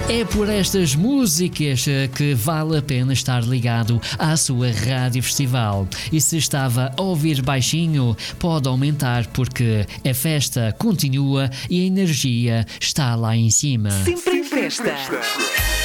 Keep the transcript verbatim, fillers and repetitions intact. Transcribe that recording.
É por estas músicas que vale a pena estar ligado à sua rádio festival. E se estava a ouvir baixinho, pode aumentar porque a festa continua e a energia está lá em cima. Sempre em festa.